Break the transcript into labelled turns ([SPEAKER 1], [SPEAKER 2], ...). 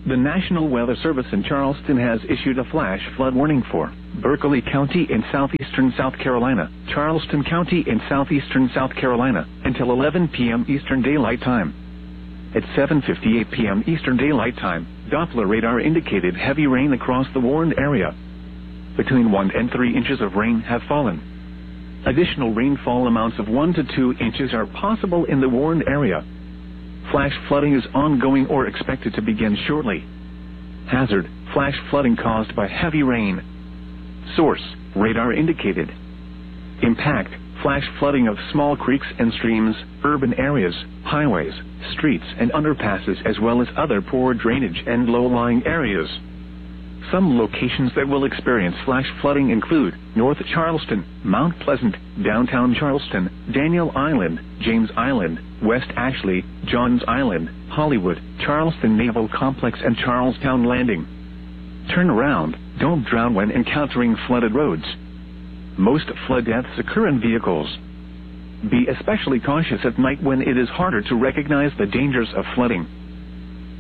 [SPEAKER 1] The National Weather Service in Charleston has issued a flash flood warning for Berkeley County in southeastern South Carolina, Charleston County in southeastern South Carolina, until 11 p.m. Eastern Daylight Time. At 7:58 p.m. Eastern Daylight Time, Doppler radar indicated heavy rain across the warned area. Between 1 and 3 inches of rain have fallen. Additional rainfall amounts of 1 to 2 inches are possible in the warned area. Flash flooding is ongoing or expected to begin shortly. Hazard: flash flooding caused by heavy rain. Source: radar indicated. Impact: flash flooding of small creeks and streams, urban areas, highways, streets and underpasses, as well as other poor drainage and low-lying areas. Some locations that will experience flash flooding include North Charleston, Mount Pleasant, downtown Charleston, Daniel Island, James Island, West Ashley, Johns Island, Hollywood, Charleston Naval Complex, and Charlestown Landing. Turn around. Don't drown when encountering flooded roads. Most flood deaths occur in vehicles. Be especially cautious at night when it is harder to recognize the dangers of flooding.